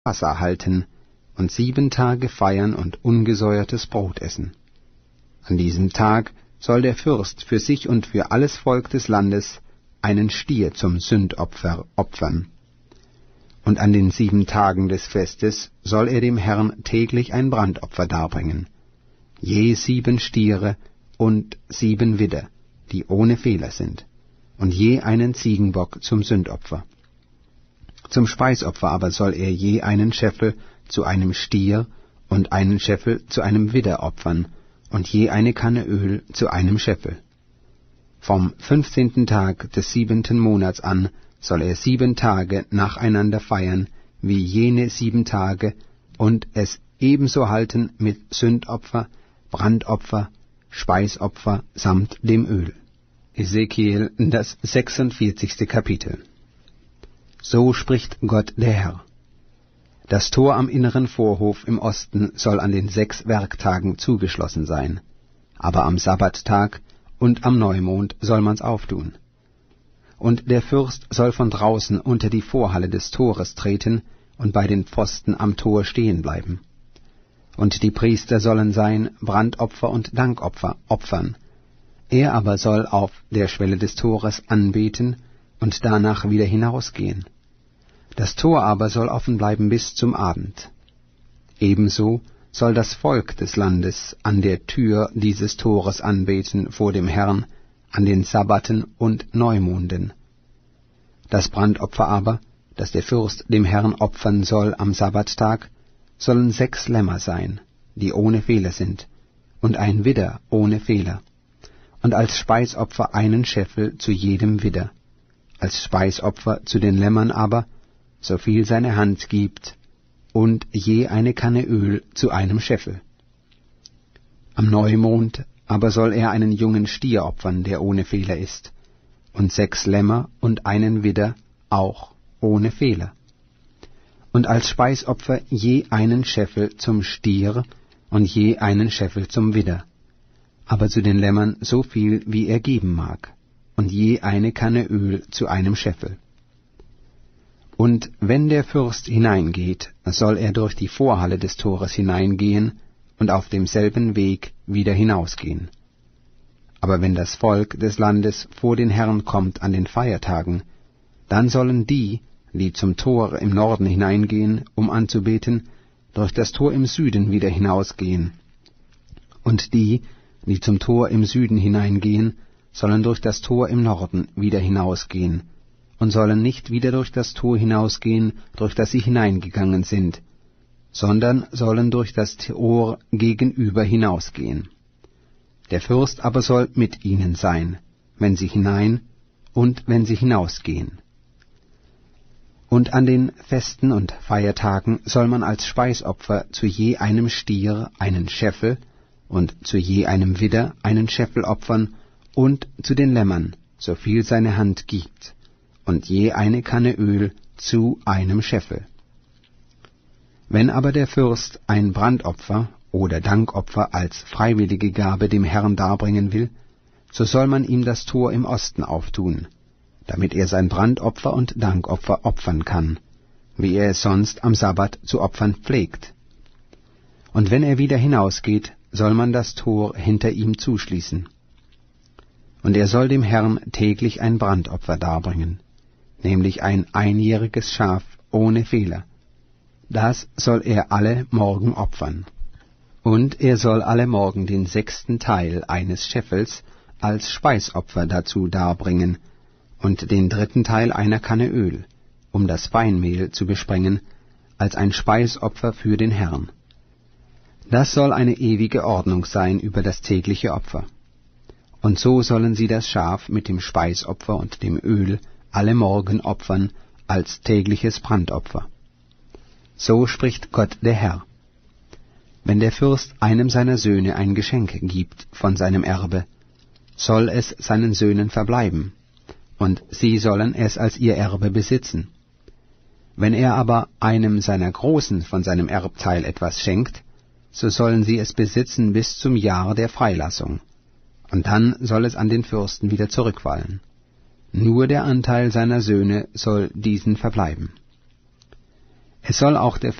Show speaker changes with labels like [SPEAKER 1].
[SPEAKER 1] Wasser halten und 7 Tage feiern und ungesäuertes Brot essen. An diesem Tag soll der Fürst für sich und für alles Volk des Landes einen Stier zum Sündopfer opfern. Und an den 7 Tagen des Festes soll er dem Herrn täglich ein Brandopfer darbringen, je 7 Stiere und 7 Widder, die ohne Fehler sind, und je einen Ziegenbock zum Sündopfer. Zum Speisopfer aber soll er je einen Scheffel zu einem Stier und einen Scheffel zu einem Widder opfern, und je eine Kanne Öl zu einem Scheffel. Vom 15. Tag des 7. Monats an soll er 7 Tage nacheinander feiern, wie jene 7 Tage, und es ebenso halten mit Sündopfer, Brandopfer, Speisopfer samt dem Öl. Ezekiel, das 46. Kapitel. So spricht Gott der Herr. Das Tor am inneren Vorhof im Osten soll an den 6 Werktagen zugeschlossen sein, aber am Sabbattag und am Neumond soll man's auftun. Und der Fürst soll von draußen unter die Vorhalle des Tores treten und bei den Pfosten am Tor stehen bleiben. Und die Priester sollen sein Brandopfer und Dankopfer opfern. Er aber soll auf der Schwelle des Tores anbeten und danach wieder hinausgehen. Das Tor aber soll offen bleiben bis zum Abend. Ebenso soll das Volk des Landes an der Tür dieses Tores anbeten vor dem Herrn an den Sabbaten und Neumonden. Das Brandopfer aber, das der Fürst dem Herrn opfern soll am Sabbattag, sollen 6 Lämmer sein, die ohne Fehler sind, und ein Widder ohne Fehler, und als Speisopfer einen Scheffel zu jedem Widder, als Speisopfer zu den Lämmern aber, so viel seine Hand gibt, und je eine Kanne Öl zu einem Scheffel. Am Neumond aber soll er einen jungen Stier opfern, der ohne Fehler ist, und 6 Lämmer und einen Widder, auch ohne Fehler. Und als Speisopfer je einen Scheffel zum Stier und je einen Scheffel zum Widder, aber zu den Lämmern so viel, wie er geben mag, und je eine Kanne Öl zu einem Scheffel. Und wenn der Fürst hineingeht, soll er durch die Vorhalle des Tores hineingehen und auf demselben Weg wieder hinausgehen. Aber wenn das Volk des Landes vor den Herrn kommt an den Feiertagen, dann sollen die, die zum Tor im Norden hineingehen, um anzubeten, durch das Tor im Süden wieder hinausgehen. Und die, die zum Tor im Süden hineingehen, sollen durch das Tor im Norden wieder hinausgehen, und sollen nicht wieder durch das Tor hinausgehen, durch das sie hineingegangen sind, sondern sollen durch das Tor gegenüber hinausgehen. Der Fürst aber soll mit ihnen sein, wenn sie hinein und wenn sie hinausgehen. Und an den Festen und Feiertagen soll man als Speisopfer zu je einem Stier einen Scheffel und zu je einem Widder einen Scheffel opfern und zu den Lämmern, so viel seine Hand gibt, und je eine Kanne Öl zu einem Scheffel. Wenn aber der Fürst ein Brandopfer oder Dankopfer als freiwillige Gabe dem Herrn darbringen will, so soll man ihm das Tor im Osten auftun, damit er sein Brandopfer und Dankopfer opfern kann, wie er es sonst am Sabbat zu opfern pflegt. Und wenn er wieder hinausgeht, soll man das Tor hinter ihm zuschließen. Und er soll dem Herrn täglich ein Brandopfer darbringen, nämlich ein einjähriges Schaf ohne Fehler. Das soll er alle Morgen opfern. Und er soll alle Morgen den 6. Teil eines Scheffels als Speisopfer dazu darbringen, und den 3. Teil einer Kanne Öl, um das Weinmehl zu besprengen, als ein Speisopfer für den Herrn. Das soll eine ewige Ordnung sein über das tägliche Opfer. Und so sollen sie das Schaf mit dem Speisopfer und dem Öl alle Morgen opfern als tägliches Brandopfer. So spricht Gott der Herr. Wenn der Fürst einem seiner Söhne ein Geschenk gibt von seinem Erbe, soll es seinen Söhnen verbleiben, und sie sollen es als ihr Erbe besitzen. Wenn er aber einem seiner Großen von seinem Erbteil etwas schenkt, so sollen sie es besitzen bis zum Jahr der Freilassung, und dann soll es an den Fürsten wieder zurückfallen. Nur der Anteil seiner Söhne soll diesen verbleiben. Es soll auch der